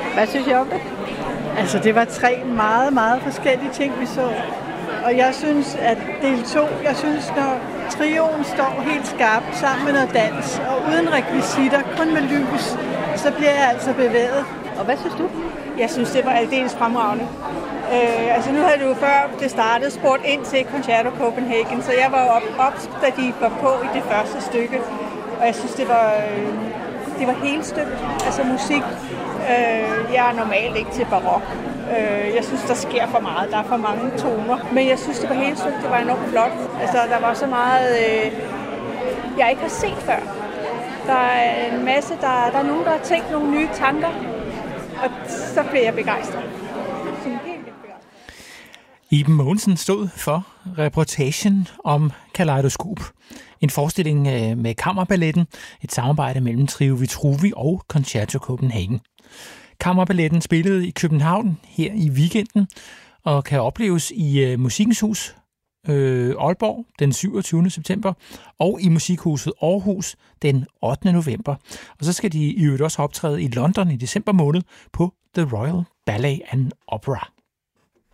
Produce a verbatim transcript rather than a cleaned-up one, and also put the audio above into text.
Hvad synes I om det? Altså, det var tre meget, meget forskellige ting, vi så. Og jeg synes, at del to, jeg synes, når trioen står helt skarpt sammen med noget dans, og uden rekvisitter, kun med lys, så bliver jeg altså bevæget. Og hvad synes du? Jeg synes, det var aldeles fremragende. Øh, altså, nu havde du jo før det startede spurgt ind til Concerto Copenhagen, så jeg var op, op da de var på i det første stykke. Og jeg synes, det var, øh, det var helt støbt. Altså musik. Øh, jeg er normalt ikke til barok. Øh, jeg synes, der sker for meget. Der er for mange toner. Men jeg synes, det var helt støbt. Det var enormt flot. Altså, der var så meget, øh, jeg ikke har set før. Der er en masse, der, der er nogen, der har tænkt nogle nye tanker. Og så bliver jeg begejstret. Iben Mogensen stod for reportagen om Kaleidoskop. En forestilling med Kammerballetten, et samarbejde mellem Trio Vitruvi og Concerto Copenhagen. Kammerballetten spillede i København her i weekenden og kan opleves i Musikkens Hus øh, Aalborg den syvogtyvende september og i Musikhuset Aarhus den ottende november. Og så skal de i øvrigt også optræde i London i december måned på The Royal Ballet and Opera.